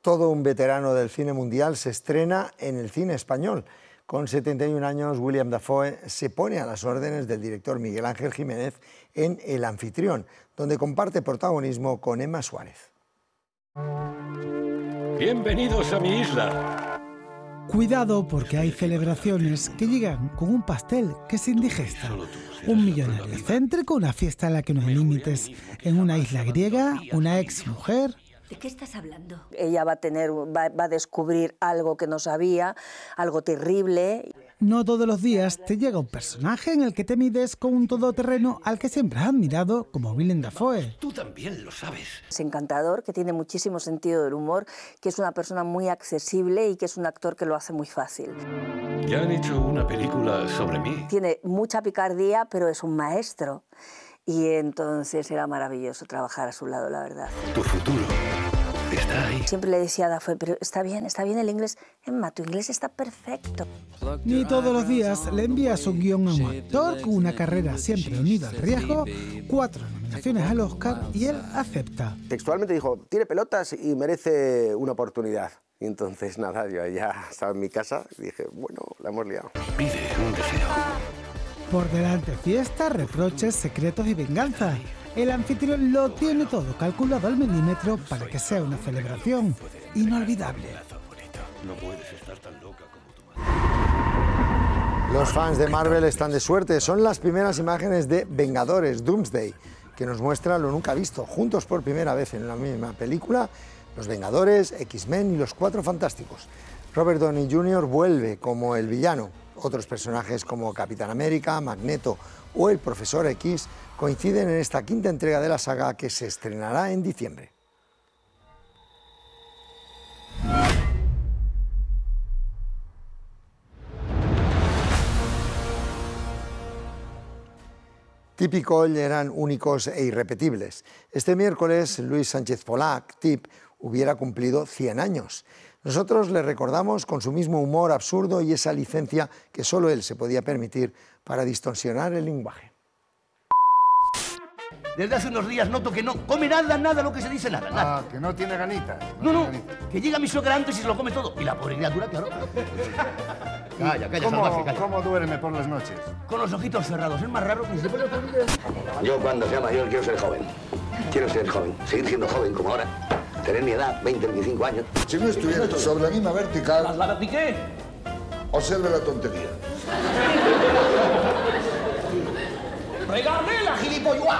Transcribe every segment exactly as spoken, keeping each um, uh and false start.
Todo un veterano del cine mundial se estrena en el cine español. Con setenta y un años, William Dafoe se pone a las órdenes del director Miguel Ángel Jiménez en El Anfitrión, donde comparte protagonismo con Emma Suárez. Bienvenidos a mi isla. Cuidado, porque hay celebraciones que llegan con un pastel que se indigesta. Un millonario excéntrico, una fiesta en la que no hay límites. En una isla griega, una ex mujer. ¿De qué estás hablando? Ella va a tener, va, va a descubrir algo que no sabía, algo terrible. No todos los días te llega un personaje en el que te mides con un todoterreno al que siempre has admirado, como Willem Dafoe. Tú también lo sabes. Es encantador, que tiene muchísimo sentido del humor, que es una persona muy accesible y que es un actor que lo hace muy fácil. Ya han hecho una película sobre mí. Tiene mucha picardía, pero es un maestro. Y entonces era maravilloso trabajar a su lado, la verdad. Tu futuro está ahí. Siempre le decía a Dafoe, pero está bien, está bien el inglés. Emma, tu inglés está perfecto. Ni todos los días le envías un guión a un actor con una carrera siempre unida al riesgo, cuatro nominaciones al Oscar y él acepta. Textualmente dijo, tiene pelotas y merece una oportunidad. Y entonces nada, yo ya estaba en mi casa y dije, bueno, la hemos liado. Pide un deseo. Por delante fiesta, reproches, secretos y venganza. El Anfitrión lo tiene todo calculado al milímetro para que sea una celebración inolvidable. No puedes estar tan loca como tu madre. Los fans de Marvel están de suerte. Son las primeras imágenes de Vengadores Doomsday, que nos muestra lo nunca visto, juntos por primera vez en la misma película, los Vengadores, X-Men y los Cuatro Fantásticos. Robert Downey junior vuelve como el villano. Otros personajes como Capitán América, Magneto o el Profesor X coinciden en esta quinta entrega de la saga que se estrenará en diciembre. Tip y Coll eran únicos e irrepetibles. Este miércoles, Luis Sánchez Polac, Tip, hubiera cumplido cien años. Nosotros le recordamos con su mismo humor absurdo y esa licencia que solo él se podía permitir para distorsionar el lenguaje. Desde hace unos días noto que no come nada, nada, lo que se dice nada, nada. Ah, que no tiene ganitas. No, no, ganitas. que llega mi suegra antes y se lo come todo. Y la pobre criatura, claro. Calla, calla, ¿Cómo, salvaje, calla. ¿Cómo duerme por las noches? Con los ojitos cerrados, es más raro que se pone otra vez. Yo cuando sea mayor quiero ser joven. Quiero ser joven, seguir siendo joven como ahora. Tener mi edad, veinte, veinticinco años. Si no estuviera sobre la misma vertical, ¿La piqué? observe la tontería. ¡Regálame la gilipollas!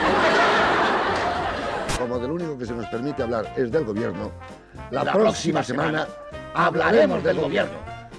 Como del único que se nos permite hablar es del gobierno, la, La próxima, próxima semana, semana hablaremos del gobierno.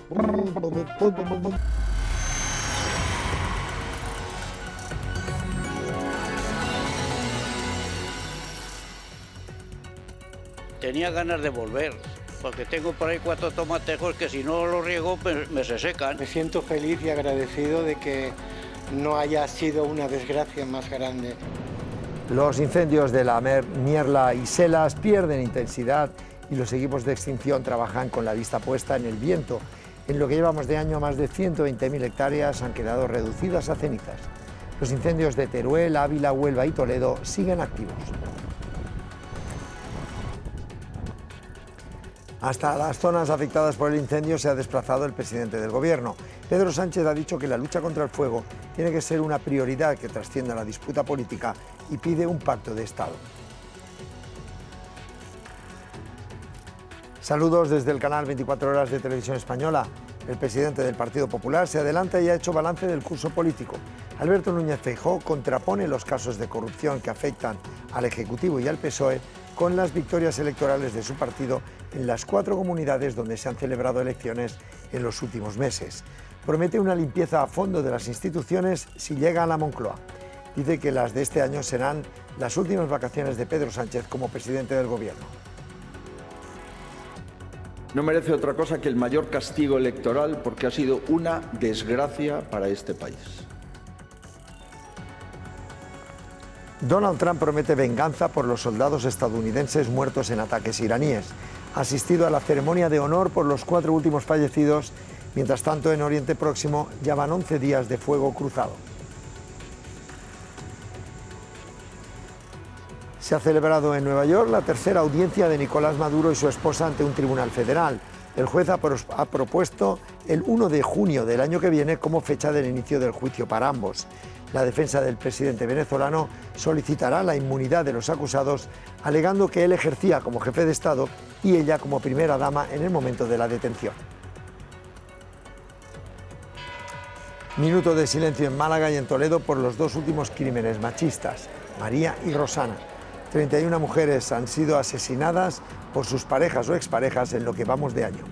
Tenía ganas de volver, porque tengo por ahí cuatro tomatejos que si no los riego me, me se secan. Me siento feliz y agradecido de que no haya sido una desgracia más grande. Los incendios de la Mer, Mierla y Selas pierden intensidad y los equipos de extinción trabajan con la vista puesta en el viento. En lo que llevamos de año, más de ciento veinte mil hectáreas han quedado reducidas a cenizas. Los incendios de Teruel, Ávila, Huelva y Toledo siguen activos. Hasta las zonas afectadas por el incendio se ha desplazado el presidente del Gobierno. Pedro Sánchez ha dicho que la lucha contra el fuego tiene que ser una prioridad que trascienda la disputa política y pide un pacto de Estado. Saludos desde el canal veinticuatro horas de Televisión Española. El presidente del Partido Popular se adelanta y ha hecho balance del curso político. Alberto Núñez Feijóo contrapone los casos de corrupción que afectan al Ejecutivo y al P S O E con las victorias electorales de su partido en las cuatro comunidades donde se han celebrado elecciones en los últimos meses. Promete una limpieza a fondo de las instituciones si llega a la Moncloa. Dice que las de este año serán las últimas vacaciones de Pedro Sánchez como presidente del Gobierno. No merece otra cosa que el mayor castigo electoral porque ha sido una desgracia para este país. Donald Trump promete venganza por los soldados estadounidenses muertos en ataques iraníes. Ha asistido a la ceremonia de honor por los cuatro últimos fallecidos. Mientras tanto, en Oriente Próximo ya van once días de fuego cruzado. Se ha celebrado en Nueva York la tercera audiencia de Nicolás Maduro y su esposa ante un tribunal federal. El juez ha, pros- ha propuesto el uno de junio del año que viene como fecha del inicio del juicio para ambos. La defensa del presidente venezolano solicitará la inmunidad de los acusados, alegando que él ejercía como jefe de Estado y ella como primera dama en el momento de la detención. Minuto de silencio en Málaga y en Toledo por los dos últimos crímenes machistas, María y Rosana. treinta y una mujeres han sido asesinadas por sus parejas o exparejas en lo que vamos de año.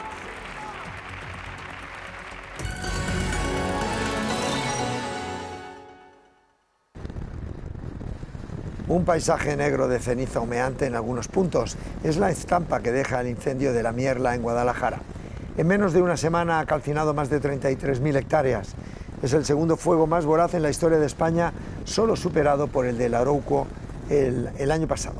Un paisaje negro de ceniza humeante en algunos puntos es la estampa que deja el incendio de la Mierla en Guadalajara. En menos de una semana ha calcinado más de treinta y tres mil hectáreas. Es el segundo fuego más voraz en la historia de España, solo superado por el del Arauco el, el año pasado.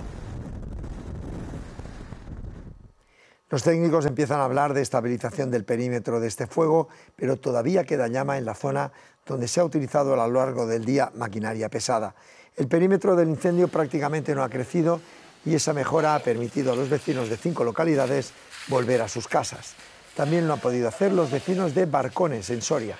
Los técnicos empiezan a hablar de estabilización del perímetro de este fuego, pero todavía queda llama en la zona donde se ha utilizado a lo largo del día maquinaria pesada. El perímetro del incendio prácticamente no ha crecido y esa mejora ha permitido a los vecinos de cinco localidades volver a sus casas. También lo han podido hacer los vecinos de Barcones, en Soria.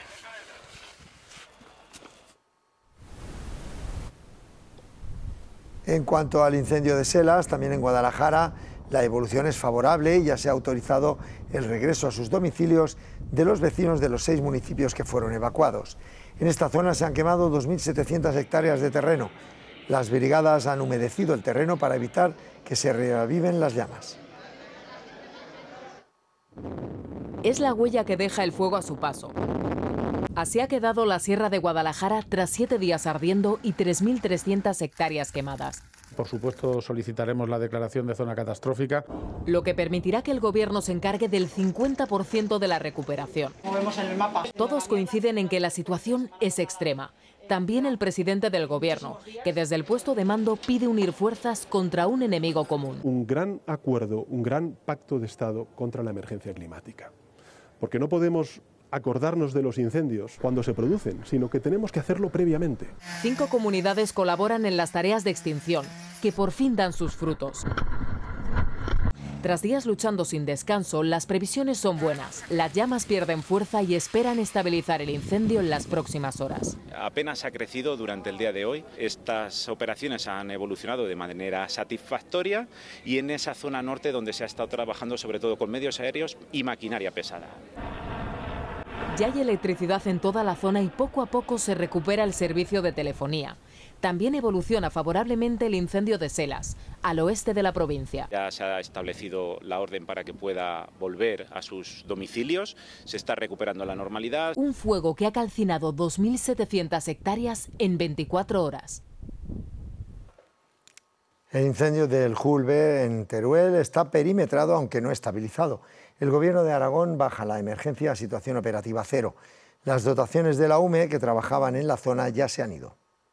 En cuanto al incendio de Selas, también en Guadalajara, la evolución es favorable y ya se ha autorizado el regreso a sus domicilios de los vecinos de los seis municipios que fueron evacuados. En esta zona se han quemado dos mil setecientas hectáreas de terreno. Las brigadas han humedecido el terreno para evitar que se reaviven las llamas. Es la huella que deja el fuego a su paso. Así ha quedado la Sierra de Guadalajara tras siete días ardiendo y tres mil trescientas hectáreas quemadas. Por supuesto, solicitaremos la declaración de zona catastrófica. Lo que permitirá que el Gobierno se encargue del cincuenta por ciento de la recuperación. Como vemos en el mapa. Todos coinciden en que la situación es extrema. También el presidente del Gobierno, que desde el puesto de mando pide unir fuerzas contra un enemigo común. Un gran acuerdo, un gran pacto de Estado contra la emergencia climática. Porque no podemos acordarnos de los incendios cuando se producen, sino que tenemos que hacerlo previamente. Cinco comunidades colaboran en las tareas de extinción, que por fin dan sus frutos. Tras días luchando sin descanso, las previsiones son buenas. Las llamas pierden fuerza y esperan estabilizar el incendio en las próximas horas. Apenas ha crecido durante el día de hoy. Estas operaciones han evolucionado de manera satisfactoria y en esa zona norte donde se ha estado trabajando sobre todo con medios aéreos y maquinaria pesada. Ya hay electricidad en toda la zona y poco a poco se recupera el servicio de telefonía. También evoluciona favorablemente el incendio de Selas, al oeste de la provincia. Ya se ha establecido la orden para que pueda volver a sus domicilios, se está recuperando la normalidad. Un fuego que ha calcinado dos mil setecientas hectáreas en veinticuatro horas. El incendio del Julbe en Teruel está perimetrado, aunque no estabilizado. El Gobierno de Aragón baja la emergencia a situación operativa cero. Las dotaciones de la U M E que trabajaban en la zona ya se han ido.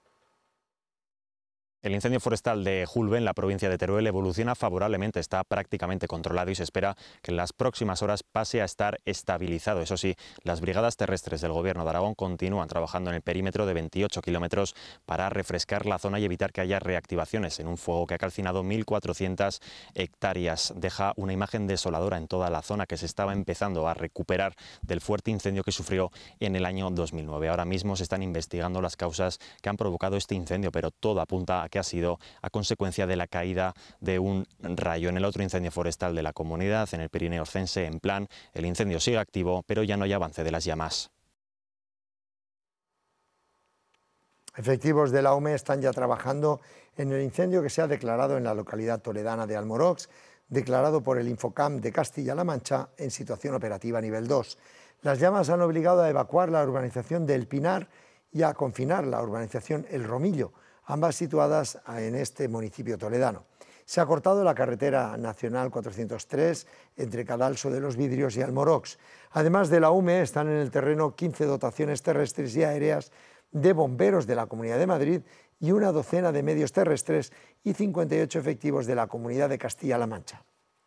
El incendio forestal de Julbe, en la provincia de Teruel, evoluciona favorablemente, está prácticamente controlado y se espera que en las próximas horas pase a estar estabilizado. Eso sí, las brigadas terrestres del Gobierno de Aragón continúan trabajando en el perímetro de veintiocho kilómetros para refrescar la zona y evitar que haya reactivaciones en un fuego que ha calcinado mil cuatrocientas hectáreas. Deja una imagen desoladora en toda la zona que se estaba empezando a recuperar del fuerte incendio que sufrió en el año dos mil nueve. Ahora mismo se están investigando las causas que han provocado este incendio, pero todo apunta a que ha sido a consecuencia de la caída de un rayo. En el otro incendio forestal de la comunidad, en el Pirineo Orcense, en Plan, el incendio sigue activo, pero ya no hay avance de las llamas. Efectivos de la U M E están ya trabajando en el incendio que se ha declarado en la localidad toledana de Almorox, declarado por el Infocam de Castilla-La Mancha en situación operativa nivel dos. Las llamas han obligado a evacuar la urbanización del Pinar y a confinar la urbanización El Romillo, ambas situadas en este municipio toledano. Se ha cortado la carretera nacional cuatrocientos tres entre Cadalso de los Vidrios y Almorox. Además de la U M E, están en el terreno quince dotaciones terrestres y aéreas de bomberos de la Comunidad de Madrid y una docena de medios terrestres y cincuenta y ocho efectivos de la Comunidad de Castilla-La Mancha.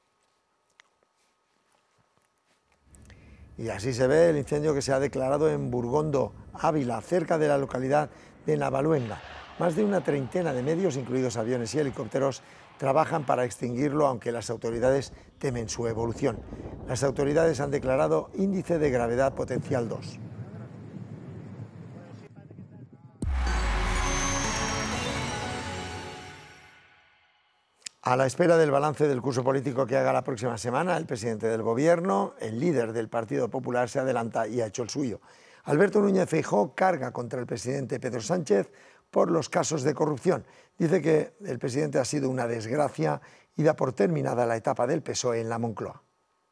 Y así se ve el incendio que se ha declarado en Burgondo, Ávila, cerca de la localidad de Navaluenga. Más de una treintena de medios, incluidos aviones y helicópteros, trabajan para extinguirlo, aunque las autoridades temen su evolución. Las autoridades han declarado índice de gravedad potencial dos. A la espera del balance del curso político que haga la próxima semana, el presidente del Gobierno, el líder del Partido Popular, se adelanta y ha hecho el suyo. Alberto Núñez Feijóo carga contra el presidente Pedro Sánchez por los casos de corrupción. Dice que el presidente ha sido una desgracia y da por terminada la etapa del P S O E en la Moncloa.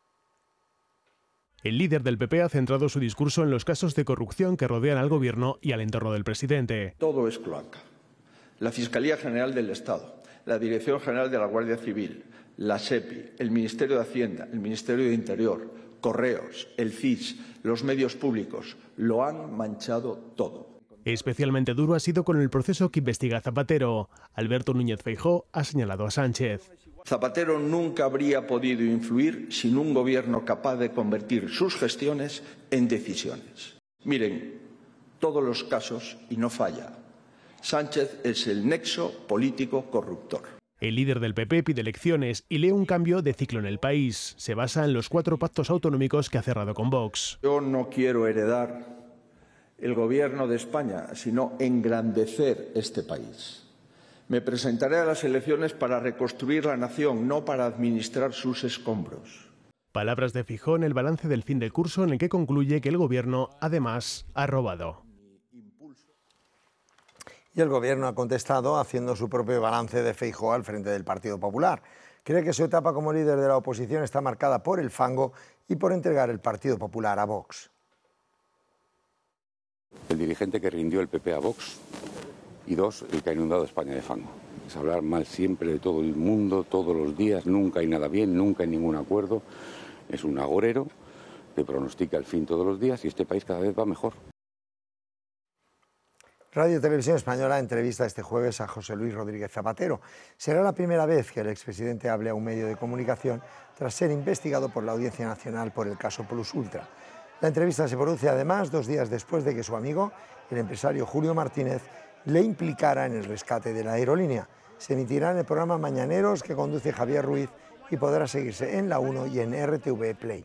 El líder del P P ha centrado su discurso en los casos de corrupción que rodean al Gobierno y al entorno del presidente. Todo es cloaca. La Fiscalía General del Estado, la Dirección General de la Guardia Civil, la SEPI, el Ministerio de Hacienda, el Ministerio de Interior, Correos, el C I S, los medios públicos, lo han manchado todo. Especialmente duro ha sido con el proceso que investiga Zapatero. Alberto Núñez Feijóo ha señalado a Sánchez. Zapatero nunca habría podido influir sin un gobierno capaz de convertir sus gestiones en decisiones. Miren, todos los casos, y no falla, Sánchez es el nexo político corruptor. El líder del P P pide elecciones y lee un cambio de ciclo en el país. Se basa en los cuatro pactos autonómicos que ha cerrado con Vox. Yo no quiero heredar el gobierno de España, sino engrandecer este país. Me presentaré a las elecciones para reconstruir la nación, no para administrar sus escombros. Palabras de Feijóo en el balance del fin de curso, en el que concluye que el gobierno, además, ha robado. Y el Gobierno ha contestado haciendo su propio balance de Feijóo al frente del Partido Popular. Cree que su etapa como líder de la oposición está marcada por el fango y por entregar el Partido Popular a Vox. El dirigente que rindió el P P a Vox y dos, el que ha inundado España de fango. Es hablar mal siempre de todo el mundo, todos los días, nunca hay nada bien, nunca hay ningún acuerdo. Es un agorero que pronostica el fin todos los días y este país cada vez va mejor. Radio Televisión Española entrevista este jueves a José Luis Rodríguez Zapatero. Será la primera vez que el expresidente hable a un medio de comunicación tras ser investigado por la Audiencia Nacional por el caso Plus Ultra. La entrevista se produce además dos días después de que su amigo, el empresario Julio Martínez, le implicara en el rescate de la aerolínea. Se emitirá en el programa Mañaneros que conduce Javier Ruiz y podrá seguirse en La uno y en R T V Play.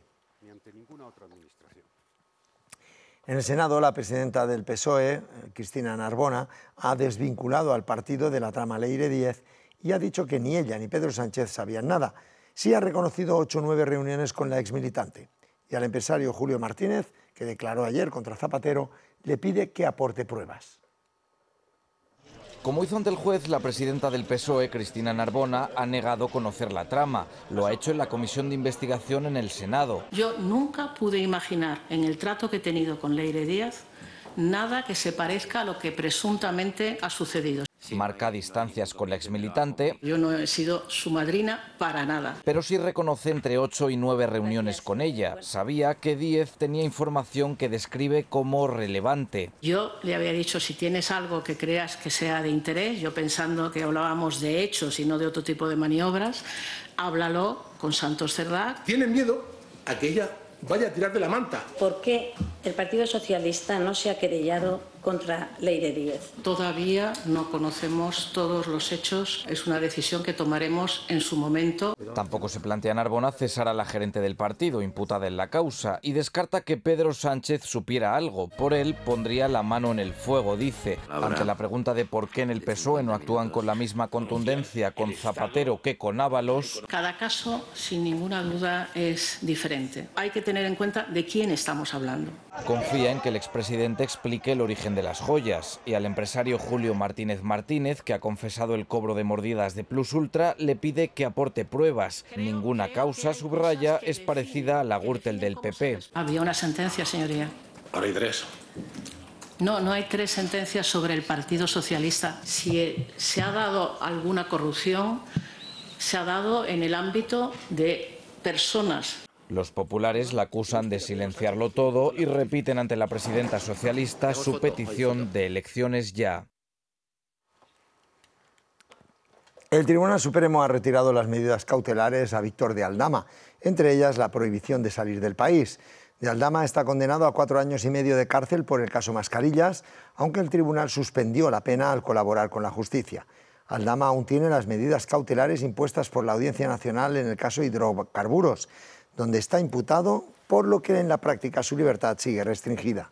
En el Senado, la presidenta del P S O E, Cristina Narbona, ha desvinculado al partido de la trama Leire Díez y ha dicho que ni ella ni Pedro Sánchez sabían nada. Sí ha reconocido ocho o nueve reuniones con la exmilitante. Y al empresario Julio Martínez, que declaró ayer contra Zapatero, le pide que aporte pruebas. Como hizo ante el juez, la presidenta del P S O E, Cristina Narbona, ha negado conocer la trama. Lo ha hecho en la comisión de investigación en el Senado. Yo nunca pude imaginar, en el trato que he tenido con Leire Díaz, nada que se parezca a lo que presuntamente ha sucedido. Marca distancias con la exmilitante. Yo no he sido su madrina para nada. Pero sí reconoce entre ocho y nueve reuniones con ella. Sabía que Díez tenía información que describe como relevante. Yo le había dicho, si tienes algo que creas que sea de interés, yo pensando que hablábamos de hechos y no de otro tipo de maniobras, háblalo con Santos Cerdá. Tienen miedo a que ella vaya a tirar de la manta. ¿Por qué el Partido Socialista no se ha querellado contra Leire Díez? Todavía no conocemos todos los hechos. Es una decisión que tomaremos en su momento. Tampoco se plantea Narbona cesar a la gerente del partido, imputada en la causa, y descarta que Pedro Sánchez supiera algo. Por él pondría la mano en el fuego, dice. Ante la pregunta de por qué en el P S O E no actúan con la misma contundencia con Zapatero que con Ábalos. Cada caso, sin ninguna duda, es diferente. Hay que tener en cuenta de quién estamos hablando. Confía en que el expresidente explique el origen de las joyas, y al empresario Julio Martínez Martínez, que ha confesado el cobro de mordidas de Plus Ultra, le pide que aporte pruebas. Ninguna causa, subraya, es parecida a la Gürtel del P P. Había una sentencia, señoría. Ahora hay tres. No, no hay tres sentencias sobre el Partido Socialista. Si se ha dado alguna corrupción, se ha dado en el ámbito de personas. Los populares la acusan de silenciarlo todo y repiten ante la presidenta socialista su petición de elecciones ya. El Tribunal Supremo ha retirado las medidas cautelares a Víctor de Aldama, entre ellas la prohibición de salir del país. de Aldama está condenado a cuatro años y medio de cárcel por el caso Mascarillas, aunque el tribunal suspendió la pena al colaborar con la justicia. Aldama aún tiene las medidas cautelares impuestas por la Audiencia Nacional en el caso Hidrocarburos, donde está imputado, por lo que en la práctica su libertad sigue restringida.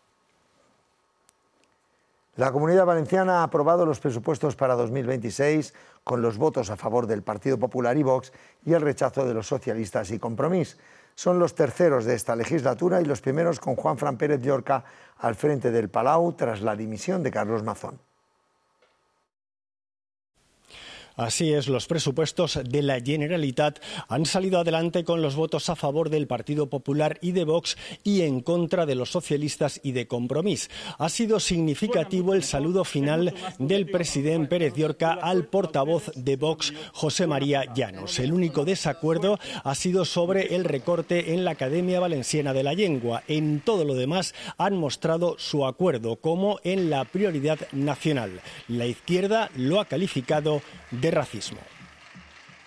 La Comunidad Valenciana ha aprobado los presupuestos para dos mil veintiséis con los votos a favor del Partido Popular y Vox y el rechazo de los socialistas y Compromís. Son los terceros de esta legislatura y los primeros con Juanfran Pérez Llorca al frente del Palau tras la dimisión de Carlos Mazón. Así es, los presupuestos de la Generalitat han salido adelante con los votos a favor del Partido Popular y de Vox y en contra de los socialistas y de Compromís. Ha sido significativo el saludo final del presidente Pérez Llorca al portavoz de Vox, José María Llanos. El único desacuerdo ha sido sobre el recorte en la Academia Valenciana de la Llengua. En todo lo demás han mostrado su acuerdo, como en la prioridad nacional. La izquierda lo ha calificado de racismo.